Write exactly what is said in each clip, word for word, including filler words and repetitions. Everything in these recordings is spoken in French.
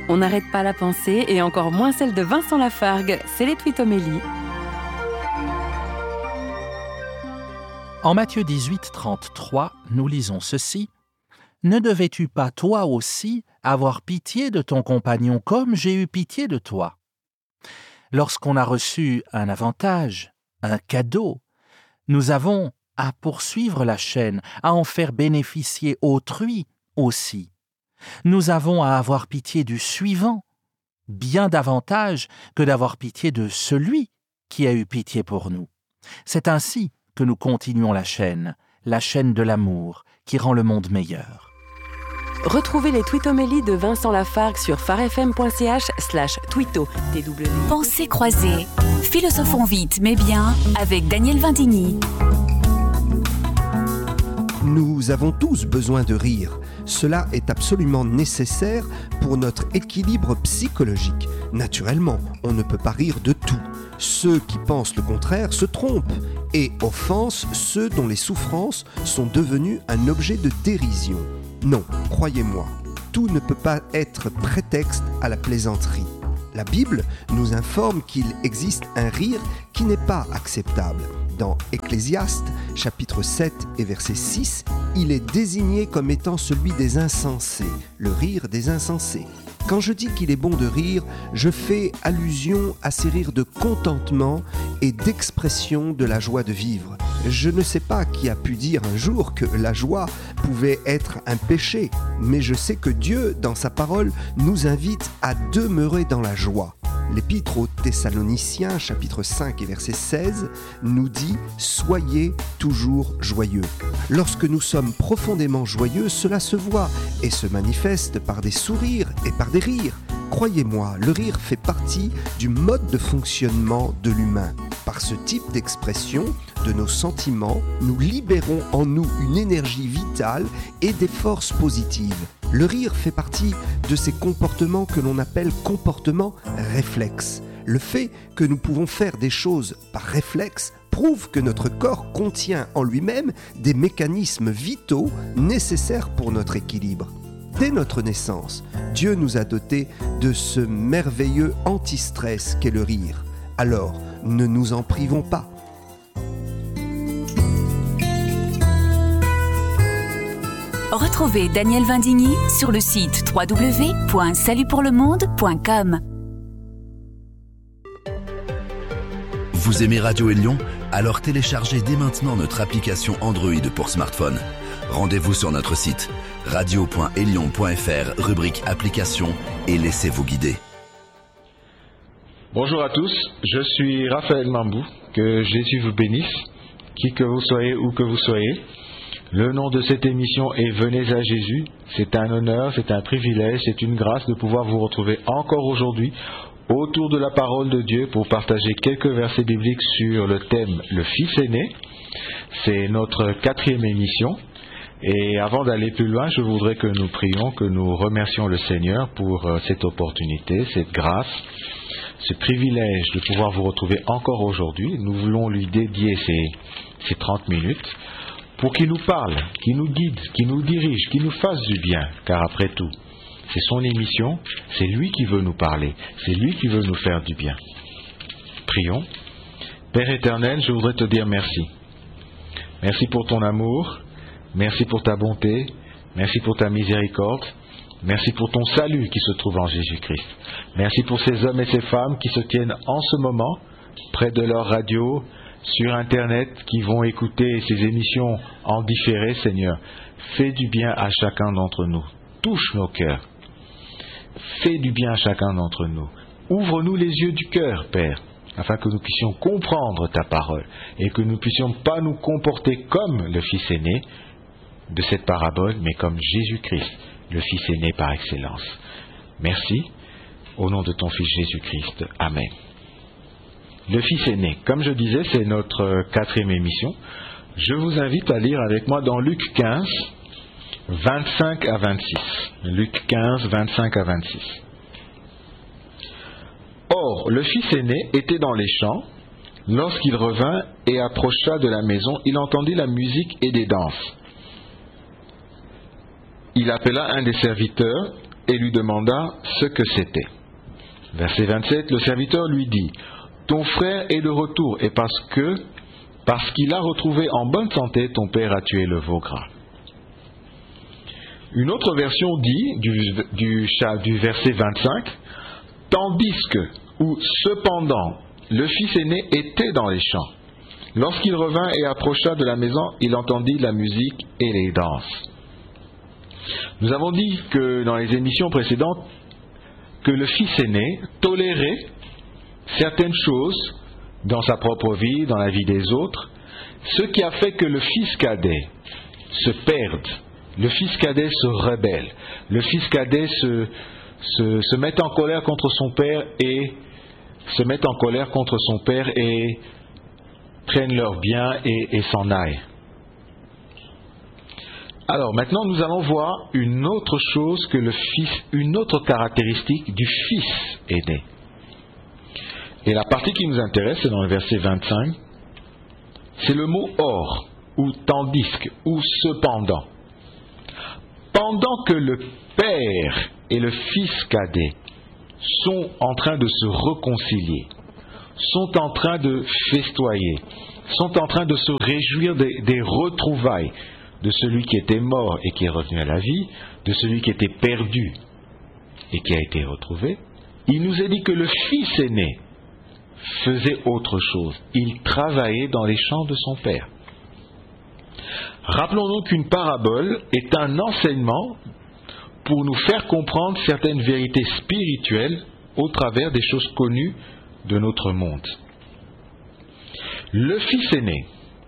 On n'arrête pas la pensée et encore moins celle de Vincent Lafargue. C'est les Twitomélies. En Matthieu dix-huit, trente-trois, nous lisons ceci. « Ne devais-tu pas toi aussi avoir pitié de ton compagnon comme j'ai eu pitié de toi ?» Lorsqu'on a reçu un avantage, un cadeau, nous avons à poursuivre la chaîne, à en faire bénéficier autrui aussi. Nous avons à avoir pitié du suivant, bien davantage que d'avoir pitié de celui qui a eu pitié pour nous. C'est ainsi que nous continuons la chaîne, la chaîne de l'amour qui rend le monde meilleur. Retrouvez les Twitomélies de Vincent Lafargue sur farfm.ch slash twito. Pensées croisées. Philosophons vite mais bien avec Daniel Vindigny. Nous avons tous besoin de rire. Cela est absolument nécessaire pour notre équilibre psychologique. Naturellement, on ne peut pas rire de tout. Ceux qui pensent le contraire se trompent et offensent ceux dont les souffrances sont devenues un objet de dérision. Non, croyez-moi, tout ne peut pas être prétexte à la plaisanterie. La Bible nous informe qu'il existe un rire qui n'est pas acceptable. Dans Ecclésiaste, chapitre sept et verset six, il est désigné comme étant celui des insensés, le rire des insensés. Quand je dis qu'il est bon de rire, je fais allusion à ces rires de contentement et d'expression de la joie de vivre. Je ne sais pas qui a pu dire un jour que la joie pouvait être un péché, mais je sais que Dieu, dans sa parole, nous invite à demeurer dans la joie. L'Épître aux Thessaloniciens, chapitre cinq et verset seize, nous dit « Soyez toujours joyeux ». Lorsque nous sommes profondément joyeux, cela se voit et se manifeste par des sourires et par des rires. Croyez-moi, le rire fait partie du mode de fonctionnement de l'humain. Par ce type d'expression de nos sentiments, nous libérons en nous une énergie vitale et des forces positives. Le rire fait partie de ces comportements que l'on appelle comportements réflexes. Le fait que nous pouvons faire des choses par réflexe prouve que notre corps contient en lui-même des mécanismes vitaux nécessaires pour notre équilibre. Dès notre naissance, Dieu nous a dotés de ce merveilleux anti-stress qu'est le rire. Alors, ne nous en privons pas. Retrouvez Daniel Vindigny sur le site w w w point salut pour le monde point com. Vous aimez Radio Élion ? Alors téléchargez dès maintenant notre application Android pour smartphone. Rendez-vous sur notre site radio point élion point f r, rubrique applications, et laissez-vous guider. Bonjour à tous, je suis Raphaël Mambou, que Jésus vous bénisse, qui que vous soyez, où que vous soyez. Le nom de cette émission est Venez à Jésus. C'est un honneur, c'est un privilège, c'est une grâce de pouvoir vous retrouver encore aujourd'hui autour de la parole de Dieu pour partager quelques versets bibliques sur le thème Le Fils aîné. C'est notre quatrième émission. Et avant d'aller plus loin, je voudrais que nous prions, que nous remercions le Seigneur pour cette opportunité, cette grâce, ce privilège de pouvoir vous retrouver encore aujourd'hui. Nous voulons lui dédier ces, ces trente minutes pour qu'il nous parle, qu'il nous guide, qu'il nous dirige, qu'il nous fasse du bien, car après tout, c'est son émission, c'est lui qui veut nous parler, c'est lui qui veut nous faire du bien. Prions. Père éternel, je voudrais te dire merci. Merci pour ton amour, merci pour ta bonté, merci pour ta miséricorde, merci pour ton salut qui se trouve en Jésus-Christ. Merci pour ces hommes et ces femmes qui se tiennent en ce moment près de leur radio, sur Internet, qui vont écouter ces émissions en différé, Seigneur. Fais du bien à chacun d'entre nous. Touche nos cœurs. Fais du bien à chacun d'entre nous. Ouvre-nous les yeux du cœur, Père, afin que nous puissions comprendre ta parole et que nous ne puissions pas nous comporter comme le Fils aîné de cette parabole, mais comme Jésus-Christ, le Fils aîné par excellence. Merci. Au nom de ton Fils Jésus-Christ. Amen. Le Fils aîné, comme je disais, c'est notre quatrième émission. Je vous invite à lire avec moi dans Luc quinze, vingt-cinq à vingt-six. Luc quinze, vingt-cinq à vingt-six. Or, le fils aîné était dans les champs. Lorsqu'il revint et approcha de la maison, il entendit la musique et des danses. Il appela un des serviteurs et lui demanda ce que c'était. Verset vingt-sept, le serviteur lui dit, « Ton frère est de retour, et parce que, parce qu'il a retrouvé en bonne santé, ton père a tué le veau gras. » Une autre version dit, du, du, du verset vingt-cinq, « Tandis que, ou cependant, le fils aîné était dans les champs. Lorsqu'il revint et approcha de la maison, il entendit la musique et les danses. » Nous avons dit que dans les émissions précédentes, que le fils aîné tolérait certaines choses dans sa propre vie, dans la vie des autres, ce qui a fait que le fils cadet se perde, le fils cadet se rebelle, le fils cadet se, se, se met en colère contre son père et se met en colère contre son père et prennent leurs biens et, et s'en aillent. Alors maintenant nous allons voir une autre chose que le fils, une autre caractéristique du fils aîné. Et la partie qui nous intéresse, c'est dans le verset vingt-cinq, c'est le mot or, ou tandis que, ou cependant. Pendant que le père et le fils cadet sont en train de se réconcilier, sont en train de festoyer, sont en train de se réjouir des, des retrouvailles de celui qui était mort et qui est revenu à la vie, de celui qui était perdu et qui a été retrouvé, il nous est dit que le fils aîné faisait autre chose. Il travaillait dans les champs de son père. Rappelons donc qu'une parabole est un enseignement pour nous faire comprendre certaines vérités spirituelles au travers des choses connues de notre monde. Le fils aîné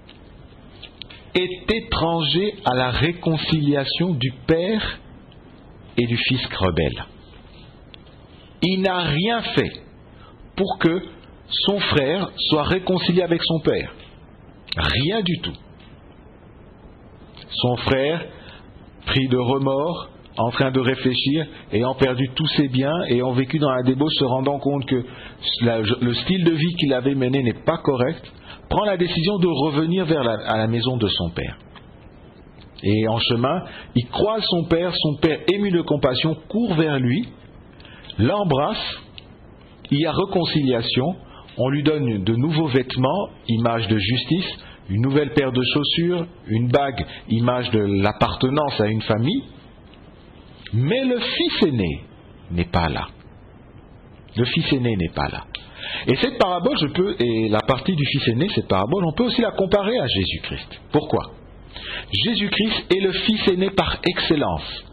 est étranger à la réconciliation du père et du fils rebelle. Il n'a rien fait pour que son frère soit réconcilié avec son père. Rien du tout. Son frère, pris de remords, en train de réfléchir, ayant perdu tous ses biens, ayant vécu dans la débauche, se rendant compte que la, le style de vie qu'il avait mené n'est pas correct, prend la décision de revenir vers la, à la maison de son père. Et en chemin, il croise son père, son père ému de compassion court vers lui, l'embrasse, il y a réconciliation, on lui donne de nouveaux vêtements, image de justice, une nouvelle paire de chaussures, une bague, image de l'appartenance à une famille, mais le fils aîné n'est pas là. Le fils aîné n'est pas là. Et cette parabole, je peux, et la partie du fils aîné, cette parabole, on peut aussi la comparer à Jésus-Christ. Pourquoi ? Jésus-Christ est le fils aîné par excellence.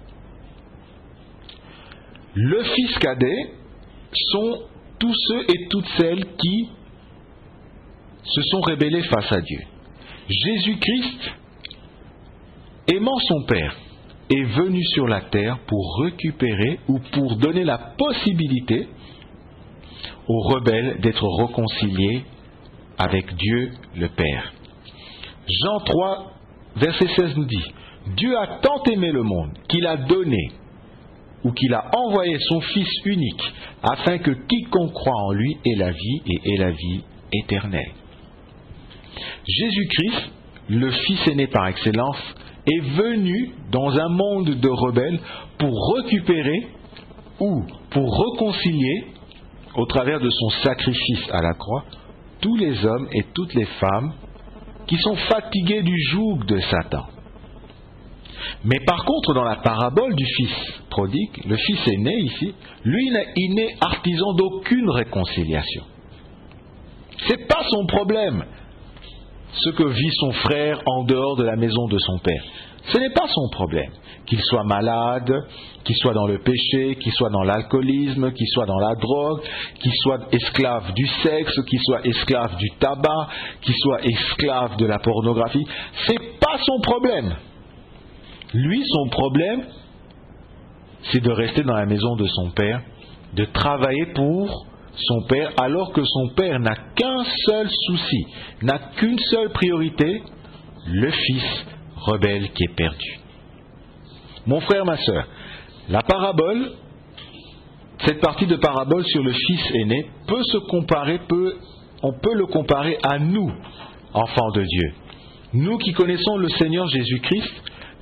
Le fils cadet sont tous ceux et toutes celles qui se sont rebellés face à Dieu. Jésus-Christ, aimant son Père, est venu sur la terre pour récupérer ou pour donner la possibilité aux rebelles d'être réconciliés avec Dieu le Père. Jean trois, verset seize nous dit, « Dieu a tant aimé le monde qu'il a donné ou qu'il a envoyé son Fils unique afin que quiconque croit en lui ait la vie et ait la vie éternelle. » Jésus-Christ, le Fils aîné par excellence, est venu dans un monde de rebelles pour récupérer ou pour réconcilier, au travers de son sacrifice à la croix, tous les hommes et toutes les femmes qui sont fatigués du joug de Satan. Mais par contre, dans la parabole du fils prodigue, le fils aîné ici, lui, il n'est artisan d'aucune réconciliation. Ce n'est pas son problème, ce que vit son frère en dehors de la maison de son père. Ce n'est pas son problème. Qu'il soit malade, qu'il soit dans le péché, qu'il soit dans l'alcoolisme, qu'il soit dans la drogue, qu'il soit esclave du sexe, qu'il soit esclave du tabac, qu'il soit esclave de la pornographie. Ce n'est pas son problème. Lui, son problème, c'est de rester dans la maison de son père, de travailler pour son père, alors que son père n'a qu'un seul souci, n'a qu'une seule priorité, le fils rebelle qui est perdu. Mon frère, ma sœur, la parabole, cette partie de parabole sur le fils aîné peut se comparer, peut, on peut le comparer à nous, enfants de Dieu. Nous qui connaissons le Seigneur Jésus-Christ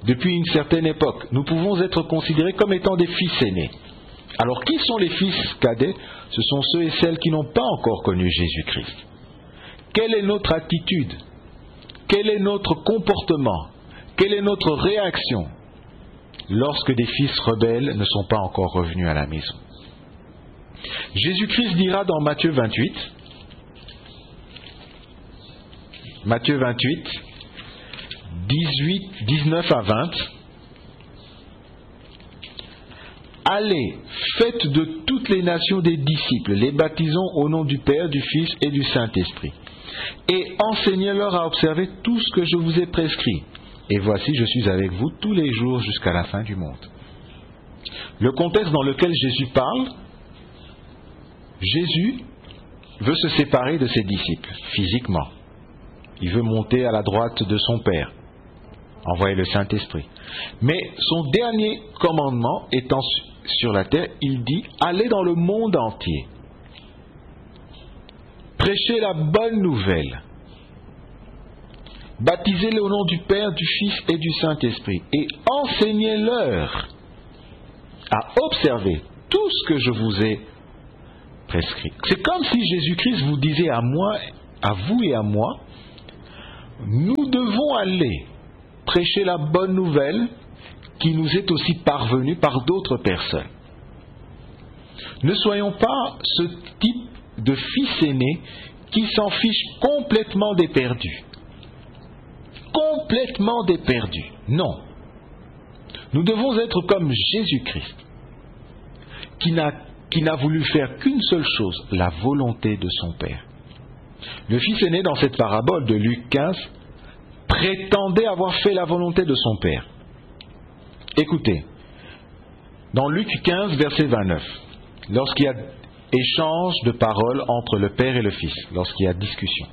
depuis une certaine époque, nous pouvons être considérés comme étant des fils aînés. Alors, qui sont les fils cadets? Ce sont ceux et celles qui n'ont pas encore connu Jésus-Christ. Quelle est notre attitude? Quel est notre comportement? Quelle est notre réaction lorsque des fils rebelles ne sont pas encore revenus à la maison? Jésus-Christ dira dans Matthieu vingt-huit, Matthieu vingt-huit, dix-huit, dix-neuf à vingt, « Allez, faites de toutes les nations des disciples, les baptisons au nom du Père, du Fils et du Saint-Esprit, et enseignez-leur à observer tout ce que je vous ai prescrit. Et voici, je suis avec vous tous les jours jusqu'à la fin du monde. » Le contexte dans lequel Jésus parle, Jésus veut se séparer de ses disciples, physiquement. Il veut monter à la droite de son Père, envoyer le Saint-Esprit. Mais son dernier commandement étant sur la terre, il dit « Allez dans le monde entier, prêchez la bonne nouvelle, baptisez-les au nom du Père, du Fils et du Saint-Esprit, et enseignez-leur à observer tout ce que je vous ai prescrit. » C'est comme si Jésus-Christ vous disait à moi, à vous et à moi, nous devons aller prêcher la bonne nouvelle qui nous est aussi parvenue par d'autres personnes. Ne soyons pas ce type de fils aînés qui s'en fichent complètement des perdus. Complètement des perdus. Non. Nous devons être comme Jésus-Christ, qui n'a, qui n'a voulu faire qu'une seule chose, la volonté de son Père. Le fils aîné dans cette parabole de Luc quinze prétendait avoir fait la volonté de son Père. Écoutez, dans Luc quinze, verset vingt-neuf, lorsqu'il y a échange de paroles entre le Père et le Fils, lorsqu'il y a discussion,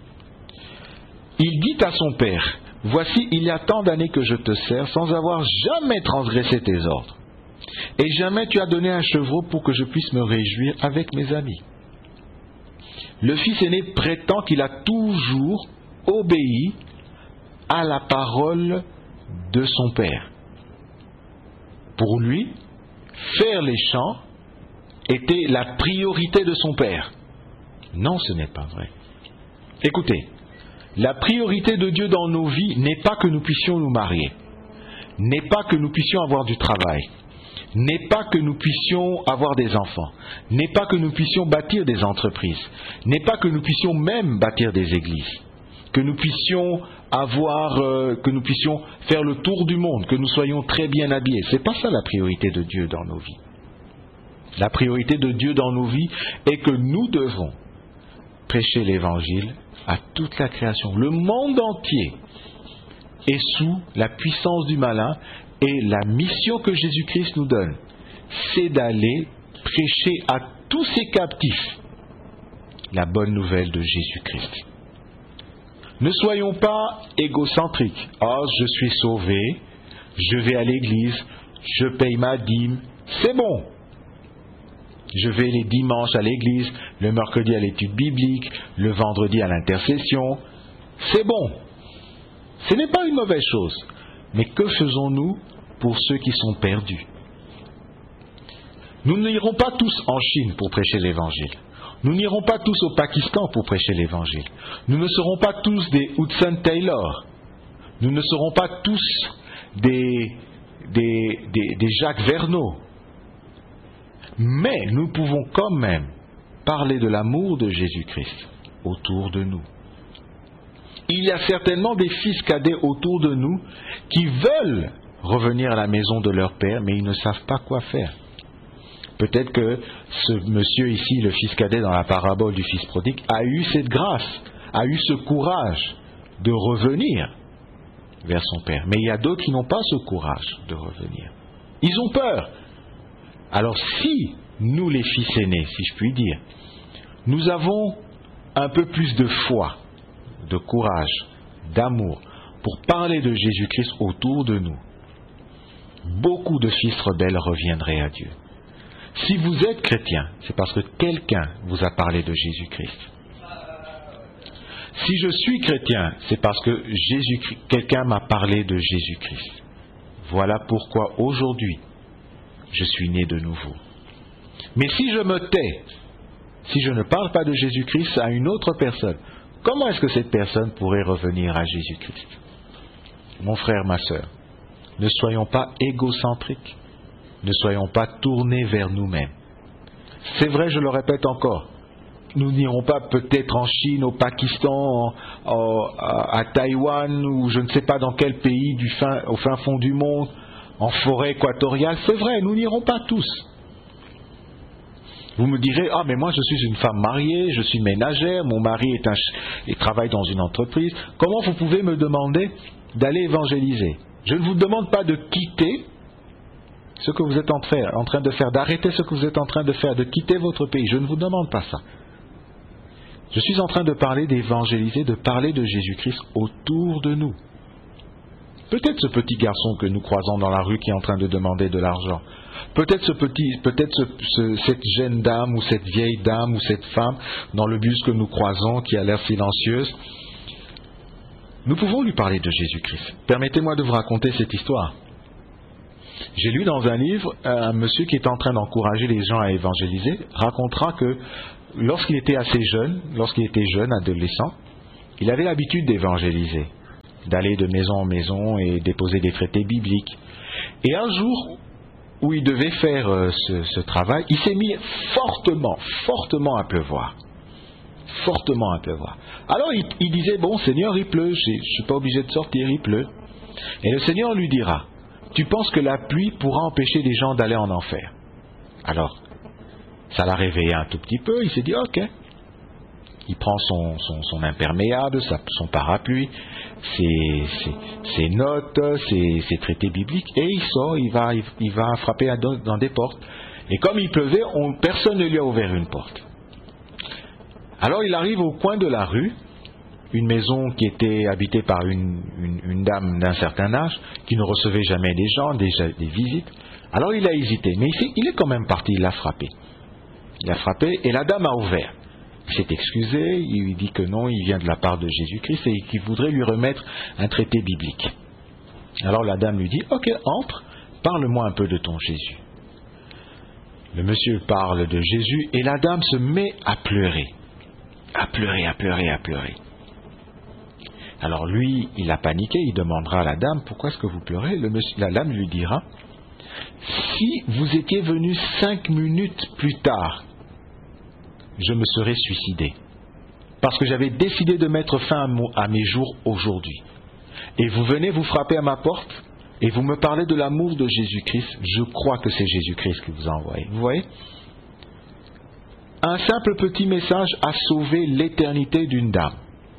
il dit à son Père, « Voici, il y a tant d'années que je te sers sans avoir jamais transgressé tes ordres. Et jamais tu as donné un chevreau pour que je puisse me réjouir avec mes amis. » Le fils aîné prétend qu'il a toujours obéi à la parole de son Père. Pour lui, faire les chants était la priorité de son Père. Non, ce n'est pas vrai. Écoutez, la priorité de Dieu dans nos vies n'est pas que nous puissions nous marier, n'est pas que nous puissions avoir du travail, n'est pas que nous puissions avoir des enfants, n'est pas que nous puissions bâtir des entreprises, n'est pas que nous puissions même bâtir des églises, que nous puissions avoir, euh, que nous puissions faire le tour du monde, que nous soyons très bien habillés. C'est pas ça la priorité de Dieu dans nos vies. La priorité de Dieu dans nos vies est que nous devons prêcher l'Évangile à toute la création. Le monde entier est sous la puissance du malin. Et la mission que Jésus-Christ nous donne, c'est d'aller prêcher à tous ces captifs la bonne nouvelle de Jésus-Christ. Ne soyons pas égocentriques. « Oh, je suis sauvé, je vais à l'église, je paye ma dîme, c'est bon. Je vais les dimanches à l'église, le mercredi à l'étude biblique, le vendredi à l'intercession, c'est bon. » Ce n'est pas une mauvaise chose. Mais que faisons-nous pour ceux qui sont perdus? Nous n'irons pas tous en Chine pour prêcher l'Évangile. Nous n'irons pas tous au Pakistan pour prêcher l'Évangile. Nous ne serons pas tous des Hudson Taylor. Nous ne serons pas tous des, des, des, des Jacques Verneau. Mais nous pouvons quand même parler de l'amour de Jésus-Christ autour de nous. Il y a certainement des fils cadets autour de nous qui veulent revenir à la maison de leur père, mais ils ne savent pas quoi faire. Peut-être que ce monsieur ici, le fils cadet dans la parabole du fils prodigue, a eu cette grâce, a eu ce courage de revenir vers son père. Mais il y a d'autres qui n'ont pas ce courage de revenir. Ils ont peur. Alors si nous, les fils aînés, si je puis dire, nous avons un peu plus de foi, de courage, d'amour, pour parler de Jésus-Christ autour de nous, beaucoup de fils rebelles reviendraient à Dieu. Si vous êtes chrétien, c'est parce que quelqu'un vous a parlé de Jésus-Christ. Si je suis chrétien, c'est parce que Jésus, quelqu'un m'a parlé de Jésus-Christ. Voilà pourquoi aujourd'hui, je suis né de nouveau. Mais si je me tais, si je ne parle pas de Jésus-Christ à une autre personne, comment est-ce que cette personne pourrait revenir à Jésus-Christ? Mon frère, ma sœur, ne soyons pas égocentriques, ne soyons pas tournés vers nous-mêmes. C'est vrai, je le répète encore, nous n'irons pas peut-être en Chine, au Pakistan, en, en, à Taïwan, ou je ne sais pas dans quel pays du fin, au fin fond du monde, en forêt équatoriale. C'est vrai, nous n'irons pas tous. Vous me direz, ah mais moi je suis une femme mariée, je suis ménagère, mon mari est un, et travaille dans une entreprise. Comment vous pouvez me demander d'aller évangéliser? Je ne vous demande pas de quitter ce que vous êtes en train, en train de faire, d'arrêter ce que vous êtes en train de faire, de quitter votre pays. Je ne vous demande pas ça. Je suis en train de parler d'évangéliser, de parler de Jésus-Christ autour de nous. Peut-être ce petit garçon que nous croisons dans la rue qui est en train de demander de l'argent. Peut-être ce petit, peut-être ce, ce, cette jeune dame ou cette vieille dame ou cette femme dans le bus que nous croisons qui a l'air silencieuse. Nous pouvons lui parler de Jésus-Christ. Permettez-moi de vous raconter cette histoire. J'ai lu dans un livre, un monsieur qui est en train d'encourager les gens à évangéliser racontera que lorsqu'il était assez jeune, lorsqu'il était jeune, adolescent, il avait l'habitude d'évangéliser, d'aller de maison en maison et déposer des traités bibliques. Et un jour où il devait faire euh, ce, ce travail, il s'est mis fortement, fortement à pleuvoir. Fortement à pleuvoir. Alors il, il disait, bon Seigneur, il pleut, je ne suis pas obligé de sortir, il pleut. Et le Seigneur lui dira, tu penses que la pluie pourra empêcher les gens d'aller en enfer? Alors, ça l'a réveillé un tout petit peu, il s'est dit, ok. Il prend son, son, son imperméable, sa, son parapluie, ses, ses, ses notes, ses, ses traités bibliques, et il sort, il va, il, il va frapper à, dans des portes. Et comme il pleuvait, on, personne ne lui a ouvert une porte. Alors il arrive au coin de la rue, une maison qui était habitée par une, une, une dame d'un certain âge, qui ne recevait jamais des gens, des, des visites. Alors il a hésité, mais il, il est quand même parti, il a frappé. Il a frappé, et la dame a ouvert. Il s'est excusé, il lui dit que non, il vient de la part de Jésus-Christ et qu'il voudrait lui remettre un traité biblique. Alors la dame lui dit, ok, entre, parle-moi un peu de ton Jésus. Le monsieur parle de Jésus et la dame se met à pleurer, à pleurer, à pleurer, à pleurer. Alors lui, il a paniqué, il demandera à la dame, pourquoi est-ce que vous pleurez? Le monsieur, la dame lui dira, si vous étiez venu cinq minutes plus tard, je me serais suicidé. Parce que j'avais décidé de mettre fin à mes jours aujourd'hui. Et vous venez vous frapper à ma porte et vous me parlez de l'amour de Jésus-Christ. Je crois que c'est Jésus-Christ qui vous a envoyé. Vous voyez? Un simple petit message a sauvé l'éternité d'une dame.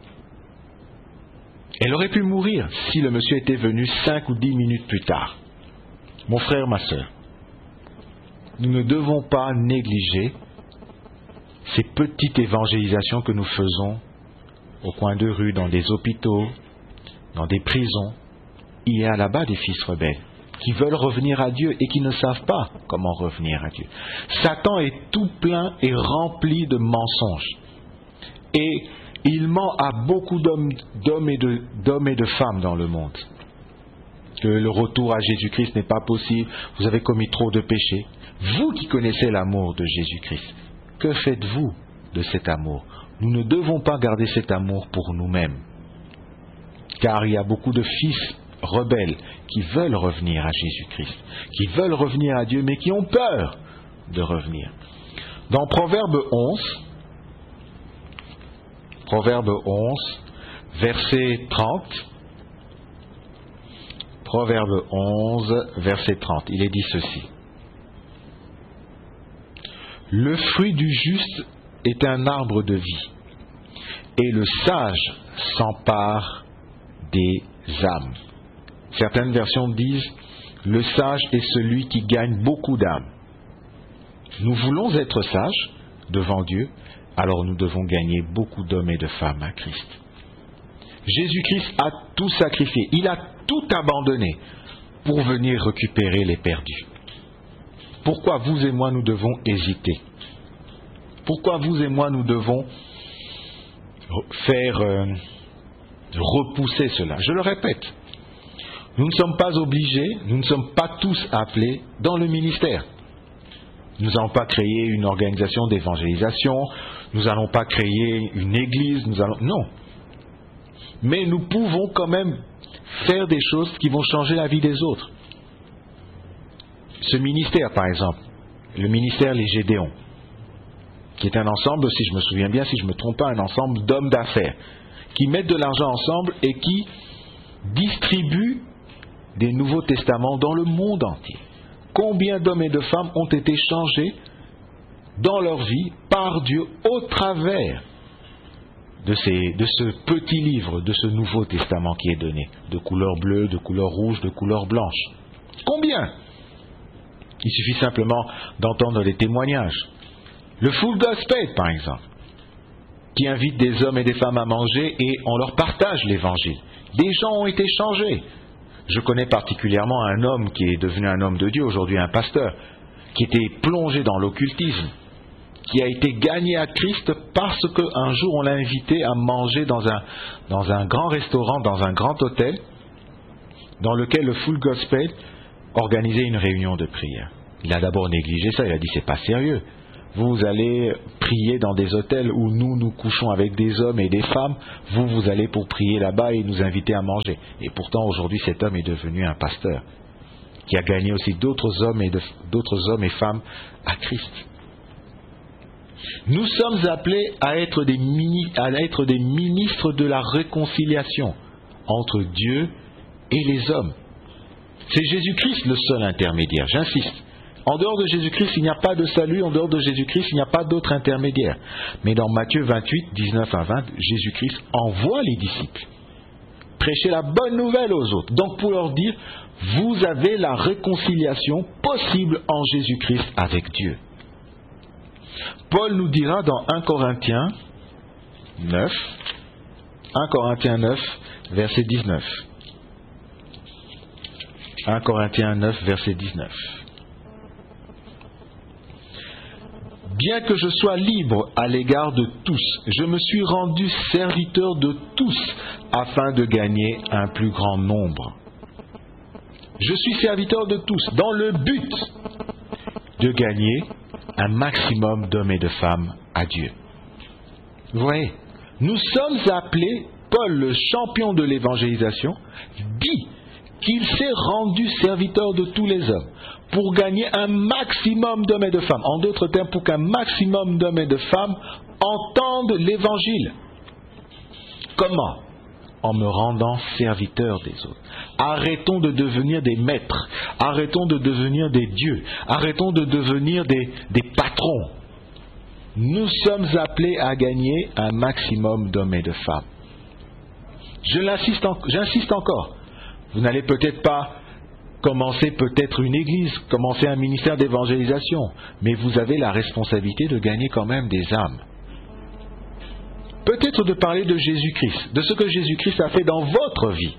Elle aurait pu mourir si le monsieur était venu cinq ou dix minutes plus tard. Mon frère, ma sœur, nous ne devons pas négliger ces petites évangélisations que nous faisons au coin de rue, dans des hôpitaux, dans des prisons. Il y a là-bas des fils rebelles qui veulent revenir à Dieu et qui ne savent pas comment revenir à Dieu. Satan est tout plein et rempli de mensonges. Et il ment à beaucoup d'hommes, d'hommes et de, d'hommes et de femmes dans le monde. Que le retour à Jésus-Christ n'est pas possible, vous avez commis trop de péchés. Vous qui connaissez l'amour de Jésus-Christ, que faites-vous de cet amour? Nous ne devons pas garder cet amour pour nous-mêmes. Car il y a beaucoup de fils rebelles qui veulent revenir à Jésus-Christ, qui veulent revenir à Dieu, mais qui ont peur de revenir. Dans Proverbe onze, Proverbe onze, verset trente, Proverbe onze, verset trente, il est dit ceci. Le fruit du juste est un arbre de vie, et le sage s'empare des âmes. Certaines versions disent, le sage est celui qui gagne beaucoup d'âmes. Nous voulons être sages devant Dieu, alors nous devons gagner beaucoup d'hommes et de femmes à Christ. Jésus-Christ a tout sacrifié, il a tout abandonné pour venir récupérer les perdus. Pourquoi vous et moi nous devons hésiter? Pourquoi vous et moi nous devons faire euh, repousser cela? Je le répète, Nous ne sommes pas obligés, nous ne sommes pas tous appelés dans le ministère. Nous n'allons pas créer une organisation d'évangélisation, nous n'allons pas créer une église, nous allons... non. Mais nous pouvons quand même faire des choses qui vont changer la vie des autres. Ce ministère, par exemple, le ministère Les Gédéons, qui est un ensemble, si je me souviens bien, si je ne me trompe pas, un ensemble d'hommes d'affaires, qui mettent de l'argent ensemble et qui distribuent des Nouveaux Testaments dans le monde entier. Combien d'hommes et de femmes ont été changés dans leur vie par Dieu au travers de, ces, de ce petit livre, de ce Nouveau Testament qui est donné, de couleur bleue, de couleur rouge, de couleur blanche. Combien? Il suffit simplement d'entendre les témoignages. Le Full Gospel, par exemple, qui invite des hommes et des femmes à manger et on leur partage l'évangile. Des gens ont été changés. Je connais particulièrement un homme qui est devenu un homme de Dieu, aujourd'hui un pasteur, qui était plongé dans l'occultisme, qui a été gagné à Christ parce qu'un jour on l'a invité à manger dans un, dans un grand restaurant, dans un grand hôtel, dans lequel le Full Gospel organisait une réunion de prière. Il a d'abord négligé ça, il a dit c'est pas sérieux. Vous allez prier dans des hôtels où nous nous couchons avec des hommes et des femmes, vous vous allez pour prier là-bas et nous inviter à manger. Et pourtant aujourd'hui cet homme est devenu un pasteur qui a gagné aussi d'autres hommes et de, d'autres hommes et femmes à Christ. Nous sommes appelés à être des mini, à être des ministres de la réconciliation entre Dieu et les hommes. C'est Jésus-Christ le seul intermédiaire, j'insiste. En dehors de Jésus-Christ, il n'y a pas de salut. En dehors de Jésus-Christ, il n'y a pas d'autre intermédiaire. Mais dans Matthieu vingt-huit, dix-neuf à vingt, Jésus-Christ envoie les disciples prêcher la bonne nouvelle aux autres. Donc pour leur dire, vous avez la réconciliation possible en Jésus-Christ avec Dieu. Paul nous dira dans un Corinthiens neuf, un Corinthiens neuf, verset dix-neuf. un Corinthiens neuf, verset dix-neuf. Bien que je sois libre à l'égard de tous, je me suis rendu serviteur de tous afin de gagner un plus grand nombre. Je suis serviteur de tous dans le but de gagner un maximum d'hommes et de femmes à Dieu. Vous voyez, nous sommes appelés, Paul, le champion de l'évangélisation, dit qu'il s'est rendu serviteur de tous les hommes pour gagner un maximum d'hommes et de femmes. En d'autres termes, pour qu'un maximum d'hommes et de femmes entendent l'évangile. Comment? En me rendant serviteur des autres. Arrêtons de devenir des maîtres. Arrêtons de devenir des dieux. Arrêtons de devenir des, des patrons. Nous sommes appelés à gagner un maximum d'hommes et de femmes. Je l'insiste en, j'insiste encore. Vous n'allez peut-être pas commencer peut-être une église, commencer un ministère d'évangélisation, mais vous avez la responsabilité de gagner quand même des âmes. Peut-être de parler de Jésus-Christ, de ce que Jésus-Christ a fait dans votre vie.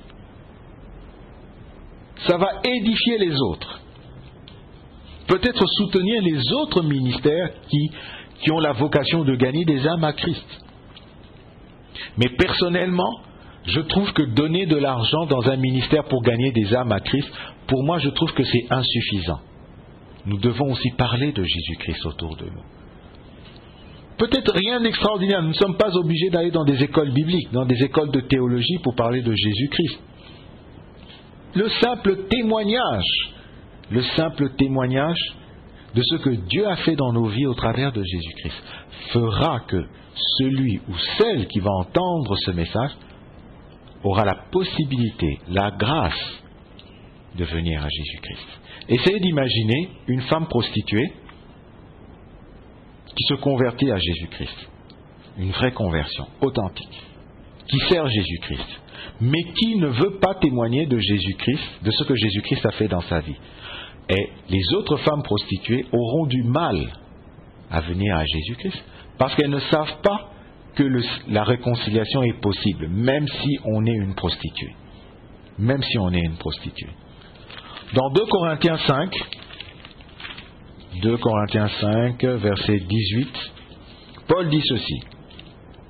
Ça va édifier les autres. Peut-être soutenir les autres ministères qui, qui ont la vocation de gagner des âmes à Christ. Mais personnellement, je trouve que donner de l'argent dans un ministère pour gagner des âmes à Christ, pour moi, je trouve que c'est insuffisant. Nous devons aussi parler de Jésus-Christ autour de nous. Peut-être rien d'extraordinaire, nous ne sommes pas obligés d'aller dans des écoles bibliques, dans des écoles de théologie pour parler de Jésus-Christ. Le simple témoignage, le simple témoignage de ce que Dieu a fait dans nos vies au travers de Jésus-Christ fera que celui ou celle qui va entendre ce message aura la possibilité, la grâce de venir à Jésus-Christ. Essayez d'imaginer une femme prostituée qui se convertit à Jésus-Christ. Une vraie conversion, authentique, qui sert Jésus-Christ, mais qui ne veut pas témoigner de Jésus-Christ, de ce que Jésus-Christ a fait dans sa vie. Et les autres femmes prostituées auront du mal à venir à Jésus-Christ, parce qu'elles ne savent pas que le, la réconciliation est possible, même si on est une prostituée. Même si on est une prostituée. Dans deux Corinthiens cinq, deux Corinthiens cinq, verset dix-huit, Paul dit ceci.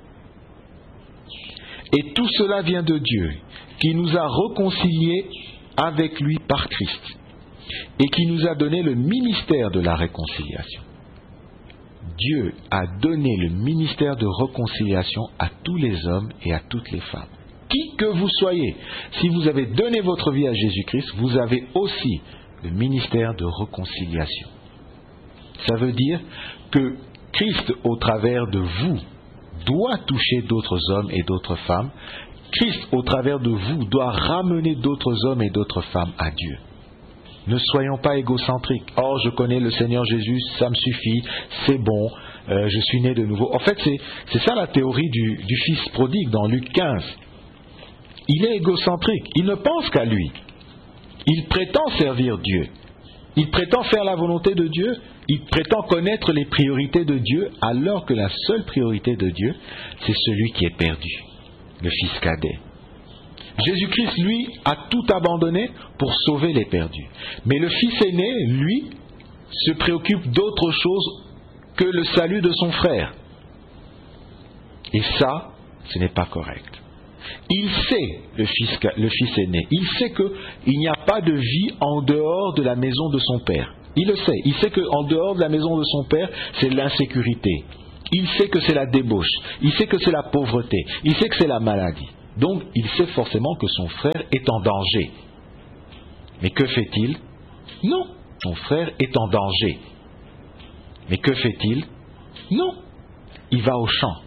Et tout cela vient de Dieu, qui nous a réconciliés avec lui par Christ, et qui nous a donné le ministère de la réconciliation. Dieu a donné le ministère de réconciliation à tous les hommes et à toutes les femmes. Qui que vous soyez, si vous avez donné votre vie à Jésus-Christ, vous avez aussi le ministère de réconciliation. Ça veut dire que Christ, au travers de vous, doit toucher d'autres hommes et d'autres femmes. Christ, au travers de vous, doit ramener d'autres hommes et d'autres femmes à Dieu. Ne soyons pas égocentriques. « Oh, je connais le Seigneur Jésus, ça me suffit, c'est bon, euh, je suis né de nouveau. » En fait, c'est, c'est ça la théorie du, du fils prodigue dans Luc quinze. Il est égocentrique, il ne pense qu'à lui. Il prétend servir Dieu. Il prétend faire la volonté de Dieu. Il prétend connaître les priorités de Dieu, alors que la seule priorité de Dieu, c'est celui qui est perdu, le fils cadet. Jésus-Christ, lui, a tout abandonné pour sauver les perdus. Mais le fils aîné, lui, se préoccupe d'autre chose que le salut de son frère. Et ça, ce n'est pas correct. Il sait, le fils, le fils aîné, il sait qu'il n'y a pas de vie en dehors de la maison de son père. Il le sait. Il sait qu'en dehors de la maison de son père, c'est l'insécurité. Il sait que c'est la débauche. Il sait que c'est la pauvreté. Il sait que c'est la maladie. Donc, il sait forcément que son frère est en danger. Mais que fait-il? Non, son frère est en danger. Mais que fait-il? Non, il va au champ.